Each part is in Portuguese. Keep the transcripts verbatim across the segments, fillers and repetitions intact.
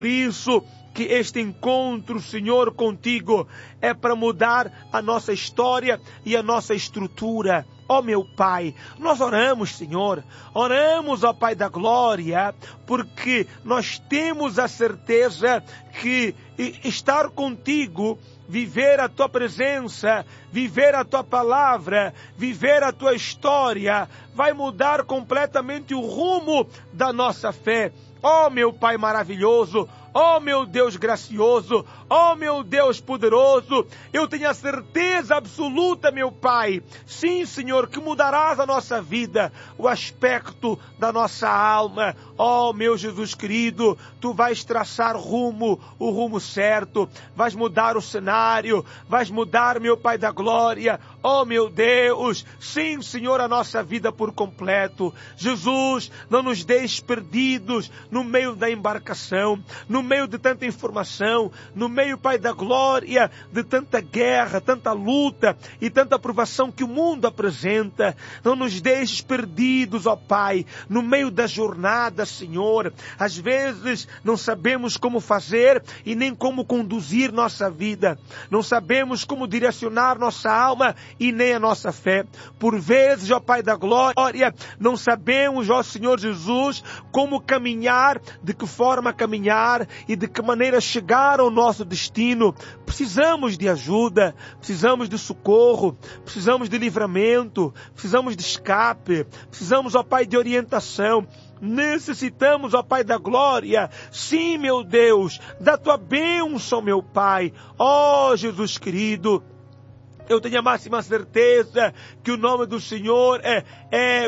Por isso que este encontro, Senhor, contigo é para mudar a nossa história e a nossa estrutura. Ó meu Pai, nós oramos, Senhor, oramos, ó Pai da Glória, porque nós temos a certeza que estar contigo, viver a Tua presença, viver a Tua palavra, viver a Tua história, vai mudar completamente o rumo da nossa fé. Ó meu Pai maravilhoso, ó meu Deus gracioso, ó meu Deus poderoso, eu tenho a certeza absoluta, meu Pai, sim, Senhor, que mudarás a nossa vida, o aspecto da nossa alma. Ó meu Jesus querido, Tu vais traçar rumo, o rumo certo, vais mudar o cenário, vais mudar, meu Pai da glória. Ó meu Deus, sim, Senhor, a nossa vida por completo. Jesus, não nos deixes perdidos no meio da embarcação, no meio de tanta informação, no meio, Pai da glória, de tanta guerra, tanta luta e tanta provação que o mundo apresenta. Não nos deixes perdidos, ó Pai, no meio da jornada, Senhor. Às vezes não sabemos como fazer e nem como conduzir nossa vida. Não sabemos como direcionar nossa alma e nem a nossa fé. Por vezes, ó Pai da glória, não sabemos, ó Senhor Jesus, como caminhar, de que forma caminhar e de que maneira chegar ao nosso destino. Precisamos de ajuda, precisamos de socorro, precisamos de livramento, precisamos de escape, precisamos, ó Pai, de orientação. Necessitamos, ó Pai da glória, sim, meu Deus, da Tua bênção, meu Pai. Ó Jesus querido, eu tenho a máxima certeza que o nome do Senhor é, é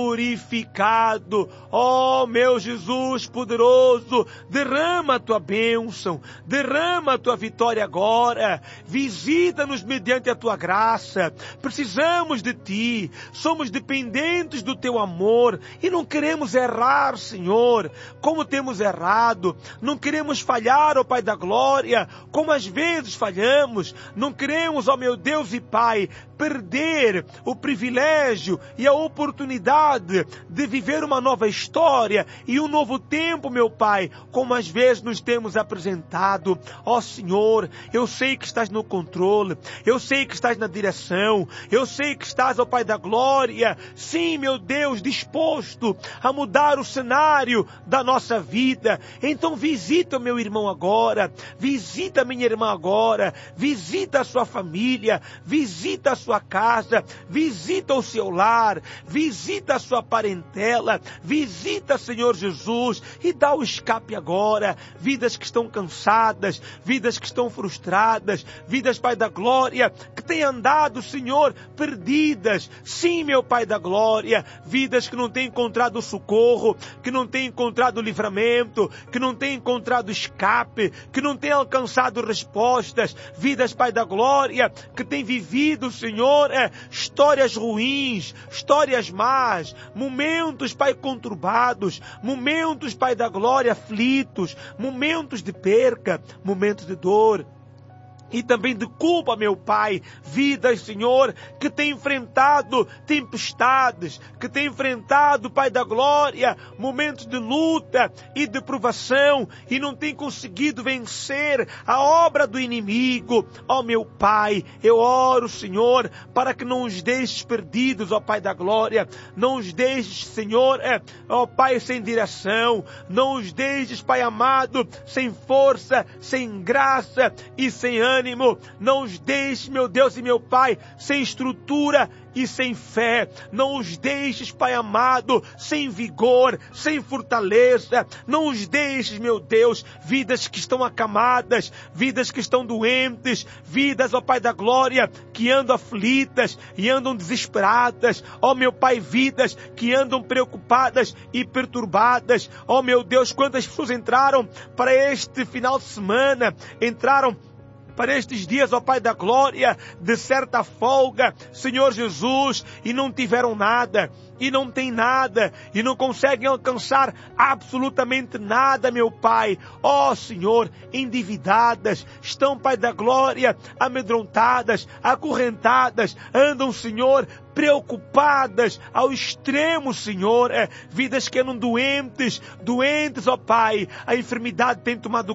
glorificado. Ó meu Jesus poderoso, derrama a Tua bênção, derrama a Tua vitória agora. Visita-nos mediante a Tua graça. Precisamos de Ti, somos dependentes do Teu amor e não queremos errar, Senhor, como temos errado. Não queremos falhar, ó Pai da glória, como às vezes falhamos. Não queremos, ó meu Deus e Pai, perder o privilégio e a oportunidade de viver uma nova história e um novo tempo, meu Pai, como às vezes nos temos apresentado. Ó Senhor, eu sei que estás no controle, eu sei que estás na direção, eu sei que estás, ó Pai da glória, sim, meu Deus, disposto a mudar o cenário da nossa vida. Então visita o meu irmão agora, visita a minha irmã agora, visita a sua família, visita a sua casa, visita o seu lar, visita a sua parentela, visita, Senhor Jesus, e dá o escape agora. Vidas que estão cansadas, vidas que estão frustradas, vidas, Pai da glória, que têm andado, Senhor, perdidas. Sim, meu Pai da glória, vidas que não têm encontrado socorro, que não têm encontrado livramento, que não têm encontrado escape, que não têm alcançado respostas. Vidas, Pai da glória, que têm vivido, Senhor, é, histórias ruins, histórias más, momentos, Pai, conturbados, momentos, Pai da glória, aflitos, momentos de perca, momentos de dor. E também de culpa, meu Pai, vidas, Senhor, que tem enfrentado tempestades, que tem enfrentado, Pai da glória, momentos de luta e de provação e não tem conseguido vencer a obra do inimigo. Ó meu Pai, eu oro, Senhor, para que não os deixes perdidos, ó Pai da glória, não os deixes, Senhor, é, ó Pai, sem direção, não os deixes, Pai amado, sem força, sem graça e sem ânimo. Não os deixes, meu Deus e meu Pai, sem estrutura e sem fé. Não os deixes, Pai amado, sem vigor, sem fortaleza. Não os deixes, meu Deus, vidas que estão acamadas, vidas que estão doentes, vidas, ó Pai da glória, que andam aflitas e andam desesperadas. Ó meu Pai, vidas que andam preocupadas e perturbadas. Ó meu Deus, quantas pessoas entraram para este final de semana, entraram para estes dias, ó Pai da glória, de certa folga, Senhor Jesus, e não tiveram nada, e não tem nada, e não conseguem alcançar absolutamente nada, meu Pai. Ó Senhor, endividadas, estão, Pai da glória, amedrontadas, acorrentadas, andam, Senhor, preocupadas ao extremo, Senhor, é, vidas que andam doentes, doentes, ó Pai, a enfermidade tem tomado